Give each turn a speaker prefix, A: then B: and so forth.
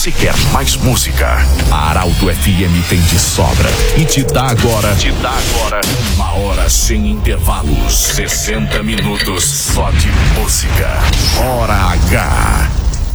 A: você quer mais música, a Arauto FM tem de sobra e te dá agora 1 hora sem intervalos, 60 minutos só de música. Hora H.